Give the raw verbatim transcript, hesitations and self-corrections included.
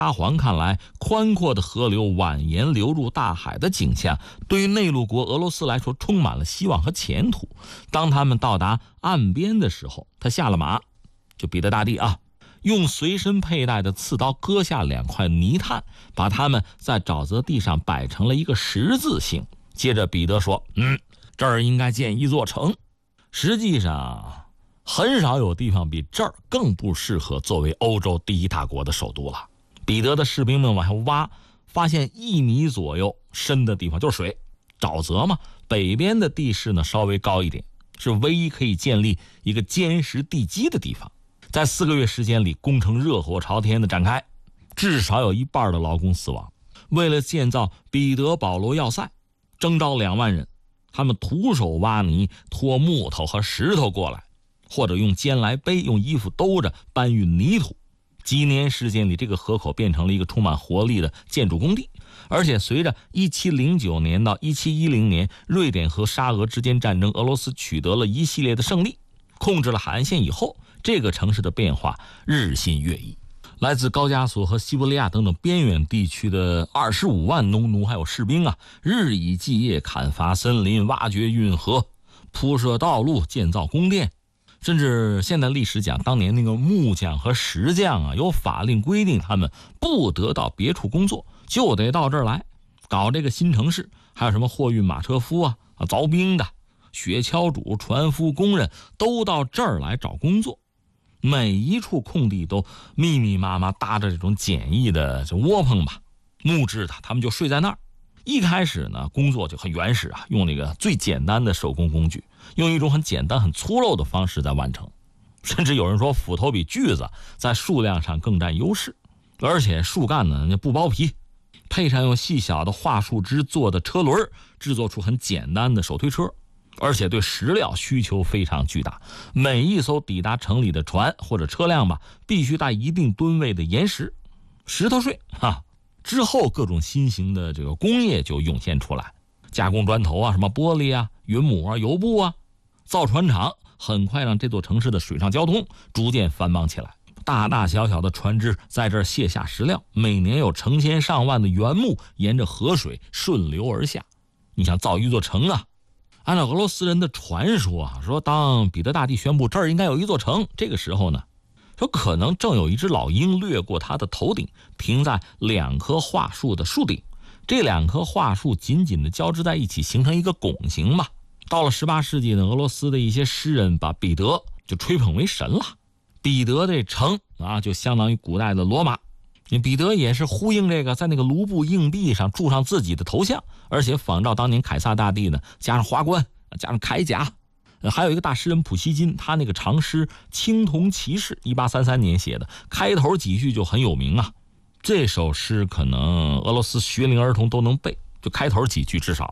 阿黄看来，宽阔的河流蜿蜒流入大海的景象，对于内陆国俄罗斯来说充满了希望和前途。当他们到达岸边的时候，他下了马，就彼得大帝啊，用随身佩戴的刺刀割下两块泥炭，把它们在沼泽地上摆成了一个十字形。接着彼得说：“嗯，这儿应该建一座城。”实际上，很少有地方比这儿更不适合作为欧洲第一大国的首都了。彼得的士兵们往下挖，发现一米左右深的地方就是水，沼泽嘛。北边的地势呢稍微高一点，是唯一可以建立一个坚实地基的地方。在四个月时间里，工程热火朝天的展开，至少有一半的劳工死亡。为了建造彼得保罗要塞，征召两万人，他们徒手挖泥，拖木头和石头过来，或者用肩来背，用衣服兜着搬运泥土。几年时间里，这个河口变成了一个充满活力的建筑工地。而且随着一七零九年到一七一零年瑞典和沙俄之间战争，俄罗斯取得了一系列的胜利，控制了海岸线以后，这个城市的变化日新月异。来自高加索和西伯利亚等等边远地区的二十五万农奴还有士兵啊，日以继夜砍伐森林，挖掘运河，铺设道路，建造宫殿。甚至现代历史讲，当年那个木匠和石匠啊，有法令规定他们不得到别处工作，就得到这儿来搞这个新城市。还有什么货运马车夫啊、凿冰的、雪橇主、船夫、工人都到这儿来找工作。每一处空地都密密麻麻搭着这种简易的这窝棚吧，木质的，他们就睡在那儿。一开始呢，工作就很原始啊，用那个最简单的手工工具，用一种很简单很粗陋的方式在完成。甚至有人说斧头比锯子在数量上更占优势。而且树干呢不包皮，配上用细小的桦树枝做的车轮，制作出很简单的手推车。而且对石料需求非常巨大，每一艘抵达城里的船或者车辆吧，必须带一定吨位的岩石、石头税哈。之后各种新型的这个工业就涌现出来，加工砖头啊、什么玻璃啊、云母啊、油布啊，造船厂很快让这座城市的水上交通逐渐繁忙起来。大大小小的船只在这儿卸下石料，每年有成千上万的原木沿着河水顺流而下。你想造一座城啊，按照俄罗斯人的传说啊，说当彼得大帝宣布这儿应该有一座城，这个时候呢，说可能正有一只老鹰掠过他的头顶，停在两棵桦树的树顶。这两棵桦树紧紧地交织在一起，形成一个拱形嘛。到了十八世纪呢，俄罗斯的一些诗人把彼得就吹捧为神了。彼得这城啊，就相当于古代的罗马。彼得也是呼应这个，在那个卢布硬币上铸上自己的头像，而且仿照当年凯撒大帝呢，加上华冠，加上铠甲。还有一个大诗人普希金，他那个长诗《青铜骑士》一八三三年写的，开头几句就很有名啊。这首诗可能俄罗斯学龄儿童都能背，就开头几句至少。